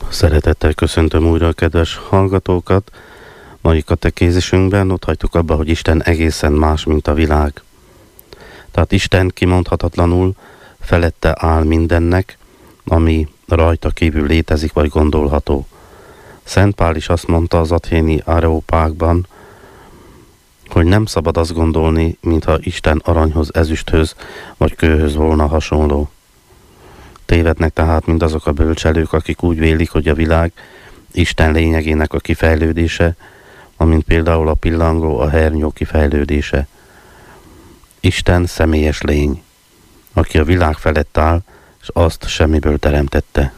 Szeretettel köszöntöm újra a kedves hallgatókat. Mai katekézisünkben ott hagytuk abba, hogy Isten egészen más, mint a világ. Tehát Isten kimondhatatlanul felette áll mindennek, ami rajta kívül létezik vagy gondolható. Szent Pál is azt mondta az athéni Areopágban, hogy nem szabad azt gondolni, mintha Isten aranyhoz, ezüsthöz vagy kőhöz volna hasonló. Tévednek tehát mindazok a bölcselők, akik úgy vélik, hogy a világ Isten lényegének a kifejlődése, amint például a pillangó, a hernyó kifejlődése. Isten személyes lény, aki a világ felett áll, és azt semmiből teremtette.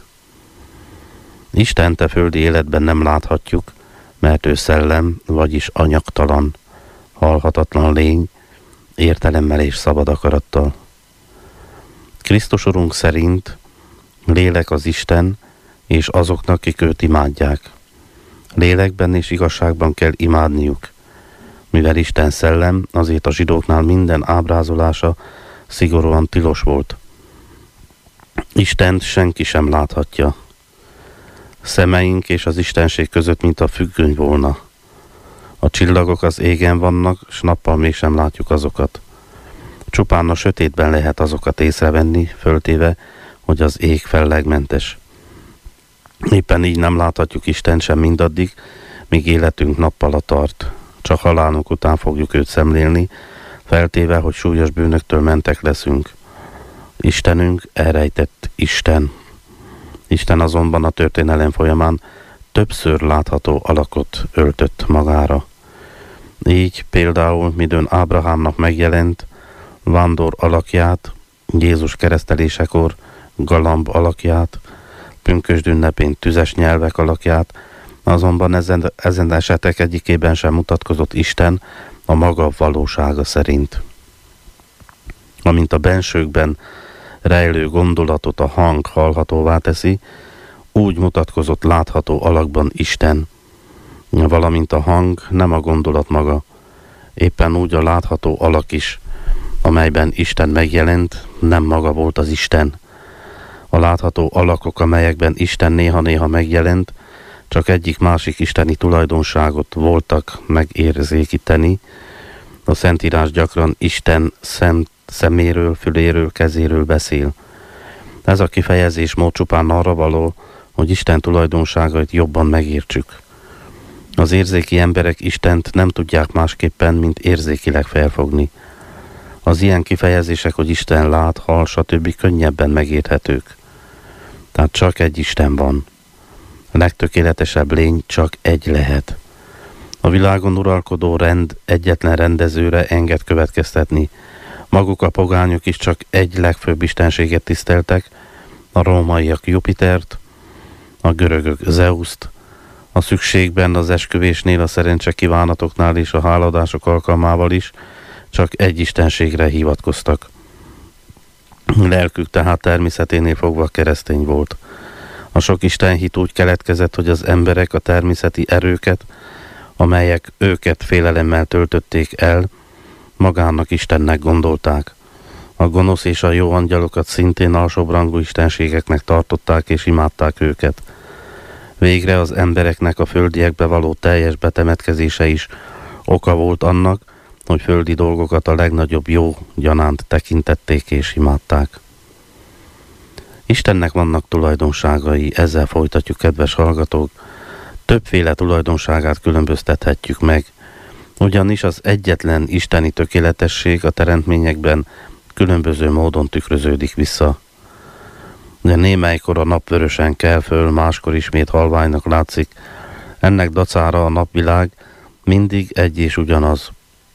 Istent a földi életben nem láthatjuk, mert ő szellem, vagyis anyagtalan, halhatatlan lény, értelemmel és szabad akarattal. Krisztus Urunk szerint lélek az Isten, és azoknak, akik őt imádják. Lélekben és igazságban kell imádniuk. Mivel Isten szellem, azért a zsidóknál minden ábrázolása szigorúan tilos volt. Istent senki sem láthatja. Szemeink és az Istenség között, mint a függöny volna. A csillagok az égen vannak, s nappal mégsem látjuk azokat. Csupán a sötétben lehet azokat észrevenni, föltéve, hogy az ég fellegmentes. Éppen így nem láthatjuk Istent sem mindaddig, míg életünk nappala tart. Csak halálunk után fogjuk őt szemlélni, feltéve, hogy súlyos bűnöktől mentek leszünk. Istenünk elrejtett Isten. Isten azonban a történelem folyamán többször látható alakot öltött magára. Így például midőn Ábrahámnak megjelent vándor alakját, Jézus keresztelésekor galamb alakját, pünkösd ünnepén tüzes nyelvek alakját, azonban ezen esetek egyikében sem mutatkozott Isten a maga valósága szerint. Amint a bensőkben rejlő gondolatot a hang hallhatóvá teszi, úgy mutatkozott látható alakban Isten, valamint a hang nem a gondolat maga, éppen úgy a látható alak is, amelyben Isten megjelent, nem maga volt az Isten. A látható alakok, amelyekben Isten néha-néha megjelent, csak egyik-másik isteni tulajdonságot voltak megérzékíteni. A Szentírás gyakran Isten szeméről, füléről, kezéről beszél. Ez a kifejezés mód csupán arra való, hogy Isten tulajdonságait jobban megértsük. Az érzéki emberek Istent nem tudják másképpen, mint érzékileg felfogni. Az ilyen kifejezések, hogy Isten lát, hall, stb. Könnyebben megérthetők. Tehát csak egy Isten van. A legtökéletesebb lény csak egy lehet. A világon uralkodó rend egyetlen rendezőre enged következtetni. Maguk a pogányok is csak egy legfőbb istenséget tiszteltek, a rómaiak Jupitert, a görögök Zeuszt, a szükségben, az esküvésnél, a szerencse kívánatoknál és a háladások alkalmával is csak egy istenségre hivatkoztak. Lelkük tehát természeténél fogva keresztény volt. A sok istenhit úgy keletkezett, hogy az emberek a természeti erőket, amelyek őket félelemmel töltötték el, magának Istennek gondolták. A gonosz és a jó angyalokat szintén alsóbbrangú istenségeknek tartották és imádták őket. Végre az embereknek a földiekbe való teljes betemetkezése is oka volt annak, hogy földi dolgokat a legnagyobb jó gyanánt tekintették és imádták. Istennek vannak tulajdonságai, ezzel folytatjuk, kedves hallgatók. Többféle tulajdonságát különböztethetjük meg, ugyanis az egyetlen isteni tökéletesség a teremtményekben különböző módon tükröződik vissza. De némelykor a nap vörösen kel föl, máskor ismét halványnak látszik. Ennek dacára a napvilág mindig egy és ugyanaz.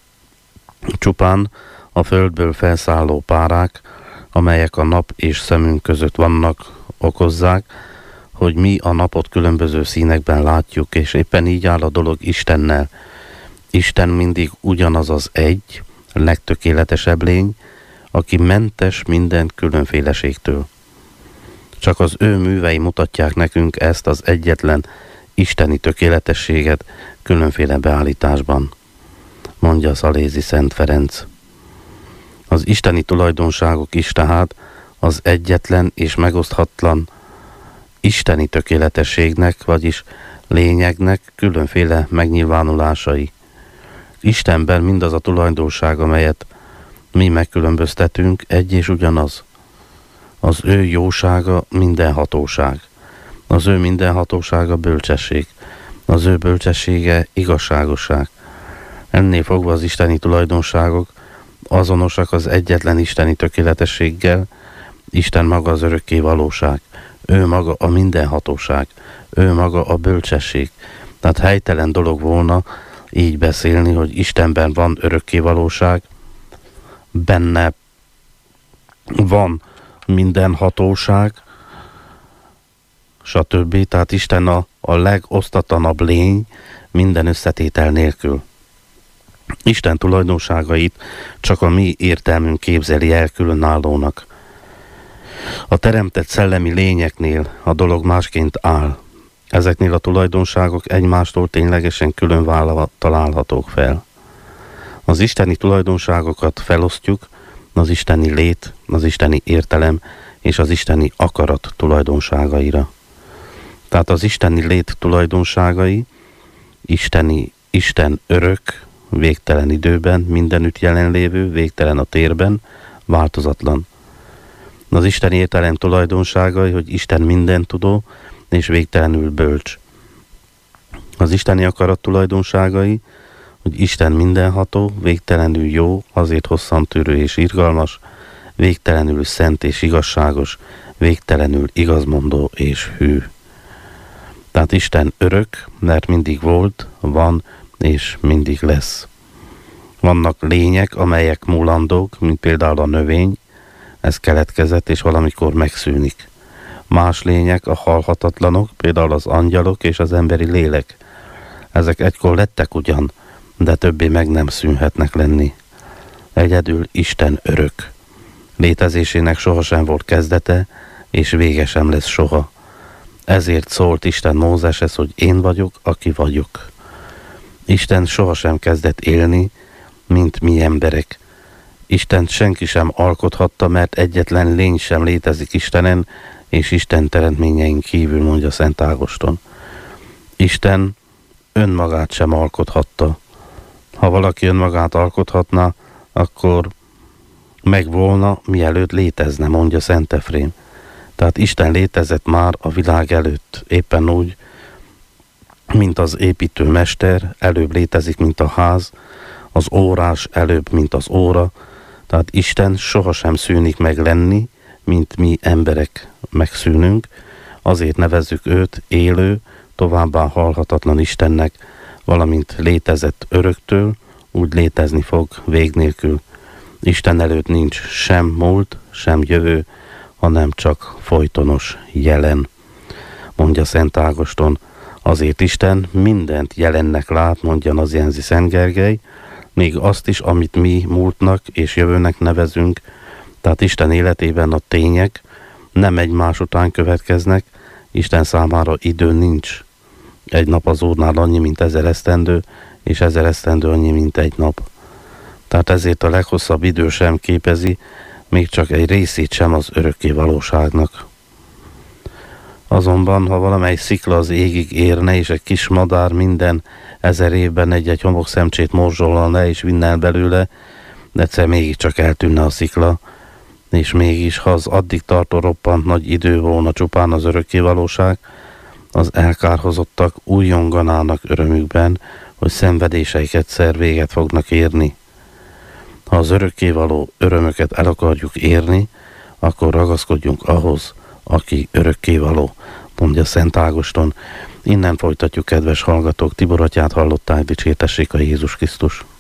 Csupán a földből felszálló párák, amelyek a nap és szemünk között vannak, okozzák, hogy mi a napot különböző színekben látjuk, és éppen így áll a dolog Istennel. Isten mindig ugyanaz az egy, legtökéletesebb lény, aki mentes minden különféleségtől. Csak az ő művei mutatják nekünk ezt az egyetlen isteni tökéletességet különféle beállításban, mondja Szalézi Szent Ferenc. Az isteni tulajdonságok is tehát az egyetlen és megoszthatlan isteni tökéletességnek, vagyis lényegnek különféle megnyilvánulásai. Istenben mindaz a tulajdonság, amelyet mi megkülönböztetünk, egy és ugyanaz. Az ő jósága mindenhatóság. Az ő mindenhatósága bölcsesség. Az ő bölcsessége igazságosság. Ennél fogva az isteni tulajdonságok azonosak az egyetlen isteni tökéletességgel. Isten maga az örökké valóság. Ő maga a mindenhatóság. Ő maga a bölcsesség. Tehát helytelen dolog volna így beszélni, hogy Istenben van örökké valóság, benne van mindenhatóság, stb. Tehát Isten a legosztatlanabb lény minden összetétel nélkül. Isten tulajdonságait csak a mi értelmünk képzeli el különállónak. A teremtett szellemi lényeknél a dolog másként áll. Ezeknél a tulajdonságok egymástól ténylegesen külön találhatók fel. Az isteni tulajdonságokat felosztjuk az isteni lét, az isteni értelem és az isteni akarat tulajdonságaira. Tehát az isteni lét tulajdonságai, Isten örök, végtelen időben, mindenütt jelenlévő, végtelen a térben, változatlan. Az isteni értelem tulajdonságai, hogy Isten mindentudó és végtelenül bölcs. Az isteni akarat tulajdonságai, hogy Isten mindenható, végtelenül jó, azért hosszantűrő és irgalmas, végtelenül szent és igazságos, végtelenül igazmondó és hű. Tehát Isten örök, mert mindig volt, van és mindig lesz. Vannak lények, amelyek múlandók, mint például a növény, ez keletkezett és valamikor megszűnik. Más lények a halhatatlanok, például az angyalok és az emberi lélek. Ezek egykor lettek ugyan, de többé meg nem szűnhetnek lenni. Egyedül Isten örök. Létezésének sohasem volt kezdete, és vége sem lesz soha. Ezért szólt Isten Mózeshez, hogy én vagyok, aki vagyok. Isten sohasem kezdett élni, mint mi emberek. Istent senki sem alkothatta, mert egyetlen lény sem létezik Istenen, és Isten teremtményein kívül, mondja Szent Ágoston. Isten önmagát sem alkothatta. Ha valaki önmagát alkothatna, akkor megvolna, mielőtt létezne, mondja Szent Efrém. Tehát Isten létezett már a világ előtt, éppen úgy, mint az építőmester, előbb létezik, mint a ház, az órás előbb, mint az óra. Tehát Isten sohasem szűnik meg lenni, mint mi emberek megszűnünk, azért nevezzük őt élő, továbbá halhatatlan Istennek, valamint létezett öröktől, úgy létezni fog vég nélkül. Isten előtt nincs sem múlt, sem jövő, hanem csak folytonos jelen. Mondja Szent Ágoston, azért Isten mindent jelennek lát, mondja Nazianzi Szent Gergely, még azt is, amit mi múltnak és jövőnek nevezünk, tehát Isten életében a tények nem egymás után következnek, Isten számára idő nincs. Egy nap az Úrnál annyi, mint 1000 esztendő, és 1000 esztendő annyi, mint egy nap. Tehát ezért a leghosszabb idő sem képezi, még csak egy részét sem az örökké valóságnak. Azonban, ha valamely szikla az égig érne, és egy kis madár minden 1000 évben egy homokszemcsét morzsolna le, és vinne el belőle, de egyszer mégiscsak eltűnne a szikla, és mégis, ha az addig tartó roppant nagy idő volna csupán az örökké valóság, az elkárhozottak újjonganának örömükben, hogy szenvedéseik egyszer véget fognak érni. Ha az örökkévaló örömöket el akarjuk érni, akkor ragaszkodjunk ahhoz, aki örökkévaló, mondja Szent Ágoston. Innen folytatjuk, kedves hallgatók, Tibor atyát hallották, dicsértessék a Jézus Krisztus.